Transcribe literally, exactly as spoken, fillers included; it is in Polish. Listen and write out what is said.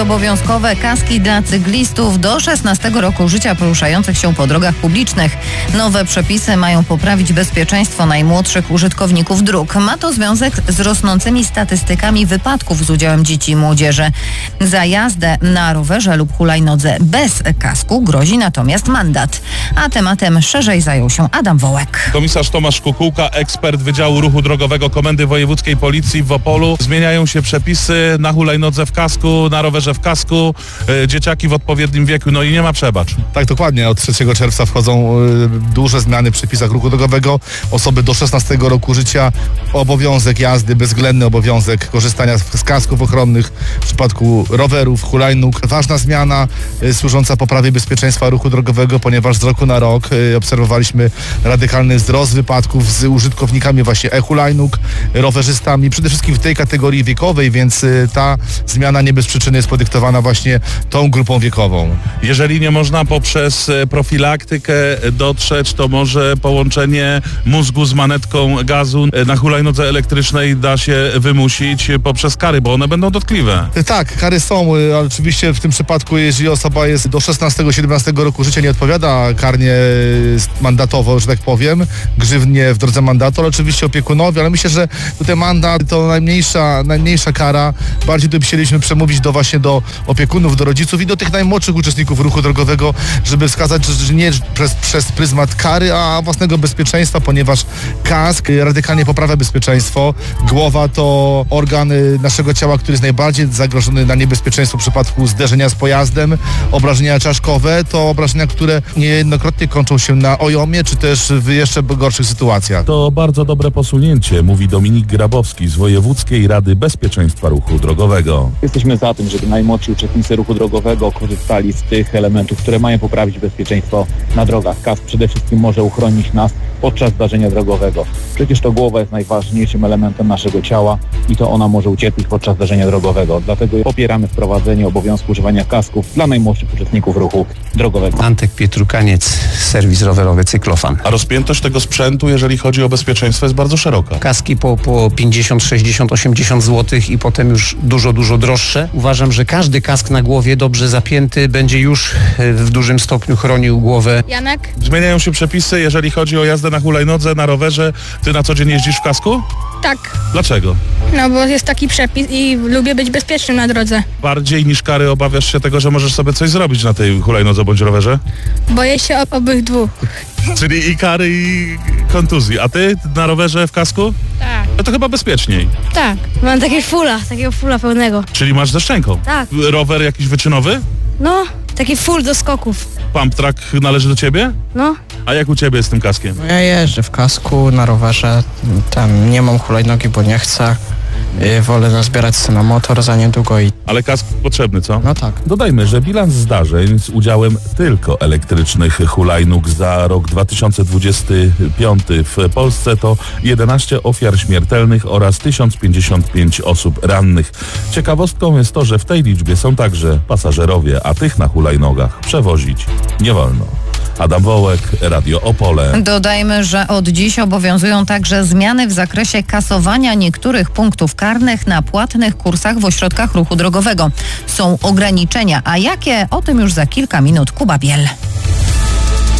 obowiązkowe kaski dla cyklistów do szesnastego roku życia poruszających się po drogach publicznych. Nowe przepisy mają poprawić bezpieczeństwo najmłodszych użytkowników dróg. Ma to związek z rosnącymi statystykami wypadków z udziałem dzieci i młodzieży. Za jazdę na rowerze lub hulajnodze bez kasku grozi natomiast mandat. A tematem szerzej zajął się Adam Wołek. Komisarz Tomasz Kukułka, ekspert Wydziału Ruchu Drogowego Komendy Wojewódzkiej Policji w Opolu. Zmieniają się przepisy na hulajnodze w kasku, na rowerze w kasku, y, dzieciaki w odpowiednim wieku, no i nie ma przebacz. Tak, dokładnie. Od trzeciego czerwca wchodzą y, duże zmiany w przepisach ruchu drogowego. Osoby do szesnastego roku życia obowiązek jazdy, bezwzględny obowiązek korzystania z, z kasków ochronnych w przypadku rowerów, hulajnóg. Ważna zmiana y, służąca poprawie bezpieczeństwa ruchu drogowego, ponieważ z roku na rok y, obserwowaliśmy radykalny wzrost wypadków z użytkownikami właśnie e-hulajnóg, rowerzystami, przede wszystkim w tej kategorii wiekowej, więc y, ta zmiana nie bez przyczyny jest podyktowana właśnie tą grupą wiekową. Jeżeli nie można poprzez profilaktykę dotrzeć, to może połączenie mózgu z manetką gazu na hulajnodze elektrycznej da się wymusić poprzez kary, bo one będą dotkliwe. Tak, kary są, ale oczywiście w tym przypadku, jeżeli osoba jest do szesnastego siedemnastego roku życia, nie odpowiada karnie mandatowo, że tak powiem, grzywnie w drodze mandatu, ale oczywiście opiekunowi, ale myślę, że tutaj mandat to najmniejsza, najmniejsza kara. Bardziej tu chcieliśmy przemówić do właśnie do opiekunów, do rodziców i do tych najmłodszych uczestników ruchu drogowego, żeby wskazać, że nie przez, przez pryzmat kary, a własnego bezpieczeństwa, ponieważ kask radykalnie poprawia bezpieczeństwo. Głowa to organ naszego ciała, który jest najbardziej zagrożony na niebezpieczeństwo w przypadku zderzenia z pojazdem. Obrażenia czaszkowe to obrażenia, które niejednokrotnie kończą się na ojomie, czy też w jeszcze gorszych sytuacjach. To bardzo dobre posunięcie, mówi Dominik Grabowski z Wojewódzkiej Rady Bezpieczeństwa Ruchu Drogowego. Jesteśmy za tym, żeby najmłodsi uczestnicy ruchu drogowego korzystali z tych elementów, które mają poprawić bezpieczeństwo na drogach. Kask przede wszystkim może uchronić nas podczas zdarzenia drogowego. Przecież to głowa jest najważniejszym elementem naszego ciała i to ona może ucierpieć podczas zdarzenia drogowego. Dlatego popieramy wprowadzenie obowiązku używania kasków dla najmłodszych uczestników ruchu drogowego. Antek Pietrukaniec, serwis rowerowy Cyklofan. A rozpiętość tego sprzętu, jeżeli chodzi o bezpieczeństwo, jest bardzo szeroka. Kaski po, po pięćdziesiąt, sześćdziesiąt, osiemdziesiąt złotych i potem już dużo, dużo droższe. Uważam, że każdy kask na głowie dobrze zapięty będzie już w dużym stopniu chronił głowę. Janek? Zmieniają się przepisy, jeżeli chodzi o jazdę na hulajnodze, na rowerze. Ty na co dzień jeździsz w kasku? Tak. Dlaczego? No bo jest taki przepis i lubię być bezpiecznym na drodze. Bardziej niż kary obawiasz się tego, że możesz sobie coś zrobić na tej hulajnodze bądź rowerze? Boję się ob- obydwu. Czyli i kary, i kontuzji. A ty na rowerze w kasku? Tak. No to chyba bezpieczniej. Tak. Mam takie fula, takiego fula pełnego. Czyli masz ze szczęką? Tak. Rower jakiś wyczynowy? No, taki full do skoków. Pump track należy do ciebie? No. A jak u ciebie jest z tym kaskiem? Ja jeżdżę w kasku, na rowerze, tam nie mam hulajnogi, bo nie chcę. Yy, wolę nazbierać sobie na motor za niedługo i... Ale kask potrzebny, co? No tak. Dodajmy, że bilans zdarzeń z udziałem tylko elektrycznych hulajnóg za rok dwa tysiące dwudziesty piąty w Polsce to jedenaście ofiar śmiertelnych oraz tysiąc pięćdziesiąt pięć osób rannych. Ciekawostką jest to, że w tej liczbie są także pasażerowie, a tych na hulajnogach przewozić nie wolno. Adam Wołek, Radio Opole. Dodajmy, że od dziś obowiązują także zmiany w zakresie kasowania niektórych punktów karnych na płatnych kursach w ośrodkach ruchu drogowego. Są ograniczenia, a jakie? O tym już za kilka minut. Kuba Biel.